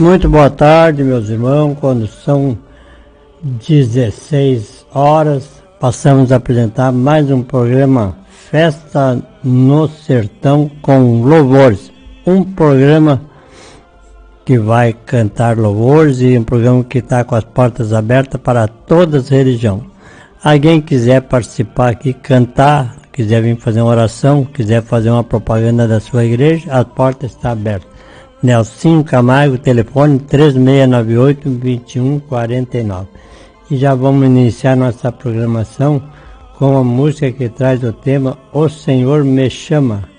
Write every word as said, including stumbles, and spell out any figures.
Muito boa tarde, meus irmãos. Quando são dezesseis horas, passamos a apresentar mais um programa Festa no Sertão com Louvores. Um programa que vai cantar louvores e um programa que está com as portas abertas para todas as religiões. Alguém quiser participar aqui, cantar, quiser vir fazer uma oração, quiser fazer uma propaganda da sua igreja, a porta está aberta. Nelsinho Camargo, telefone três seis nove oito, dois um quatro nove. E já vamos iniciar nossa programação com a música que traz o tema O Senhor Me Chama.